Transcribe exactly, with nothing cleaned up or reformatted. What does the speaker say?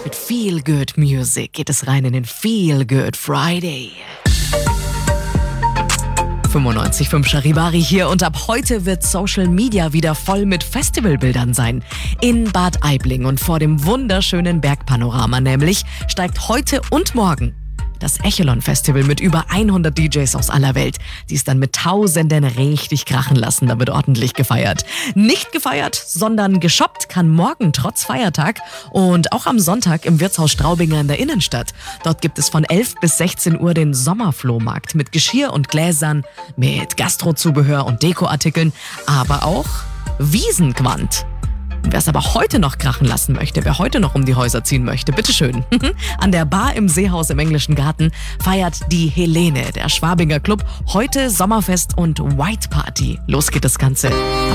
Mit Feel Good Music geht es rein in den Feel Good Friday. fünfundneunzig Komma fünf Charivari hier und ab heute wird Social Media wieder voll mit Festivalbildern sein. In Bad Aibling und vor dem wunderschönen Bergpanorama nämlich steigt heute und morgen das Echelon Festival mit über hundert D Js aus aller Welt, die es dann mit Tausenden richtig krachen lassen. Da wird ordentlich gefeiert. Nicht gefeiert, sondern geshoppt kann morgen trotz Feiertag und auch am Sonntag im Wirtshaus Straubinger in der Innenstadt. Dort gibt es von elf bis sechzehn Uhr den Sommerflohmarkt mit Geschirr und Gläsern, mit Gastrozubehör und Dekoartikeln, aber auch Wiesenquant. Wer es aber heute noch krachen lassen möchte, wer heute noch um die Häuser ziehen möchte, bitteschön. An der Bar im Seehaus im Englischen Garten feiert die Helene, der Schwabinger Club, heute Sommerfest und White Party. Los geht das Ganze.